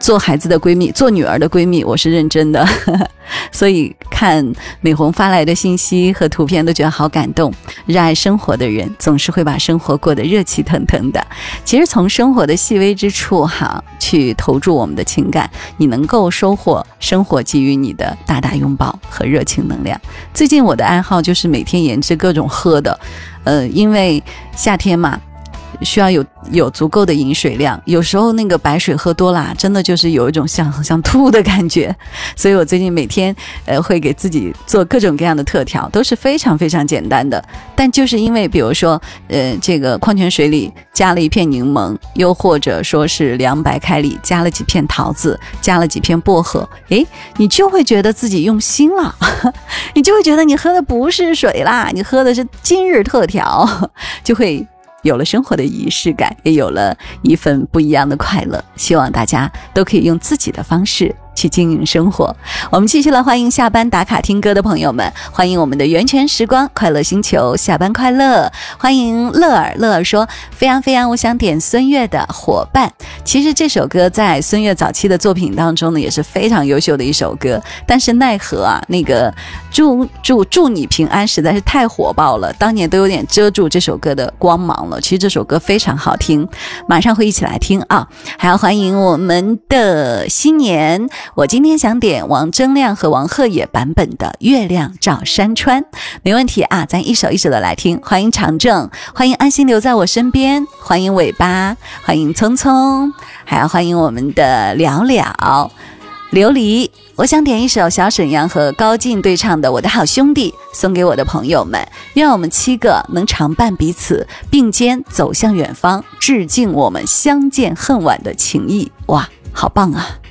做孩子的闺蜜，做女儿的闺蜜，我是认真的所以看美红发来的信息和图片都觉得好感动。热爱生活的人总是会把生活过得热气腾腾的。其实从生活的细微之处去投注我们的情感，你能够收获生活给予你的大大拥抱和热情能量。最近我的爱好就是每天研制各种喝的，因为夏天嘛，需要有足够的饮水量，有时候那个白水喝多了，真的就是有一种想吐的感觉。所以我最近每天会给自己做各种各样的特调，都是非常非常简单的。但就是因为比如说这个矿泉水里加了一片柠檬，又或者说是凉白开里加了几片桃子，加了几片薄荷，你就会觉得自己用心了你就会觉得你喝的不是水啦，你喝的是今日特调，就会有了生活的仪式感，也有了一份不一样的快乐。希望大家都可以用自己的方式去经营生活。我们继续来欢迎下班打卡听歌的朋友们，欢迎我们的源泉时光快乐星球，下班快乐。欢迎乐儿说，飞扬飞扬，我想点孙悦的伙伴。其实这首歌在孙悦早期的作品当中呢，也是非常优秀的一首歌，但是奈何那个祝你平安实在是太火爆了，当年都有点遮住这首歌的光芒了。其实这首歌非常好听，马上会一起来听啊！还要欢迎我们的新年，我今天想点王铮亮和王鹤野版本的月亮照山川。没问题啊，咱一首一首的来听。欢迎长正，欢迎安心留在我身边，欢迎尾巴，欢迎匆匆，还要欢迎我们的了了琉璃。我想点一首小沈阳和高进对唱的《我的好兄弟》，送给我的朋友们，愿我们7个能常伴彼此，并肩走向远方，致敬我们相见恨晚的情谊。哇，好棒啊！